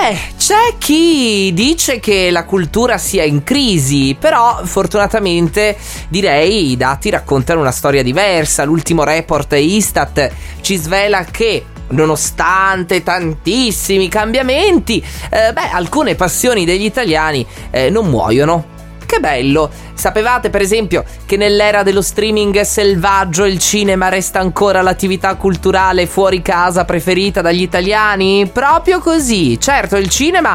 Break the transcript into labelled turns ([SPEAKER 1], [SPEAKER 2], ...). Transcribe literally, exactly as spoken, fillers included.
[SPEAKER 1] Beh, c'è chi dice che la cultura sia in crisi, però fortunatamente direi i dati raccontano una storia diversa. L'ultimo report Istat ci svela che nonostante tantissimi cambiamenti, eh, beh, alcune passioni degli italiani eh, non muoiono. Che bello! Sapevate per esempio che nell'era dello streaming selvaggio il cinema resta ancora l'attività culturale fuori casa preferita dagli italiani? Proprio così! Certo, il cinema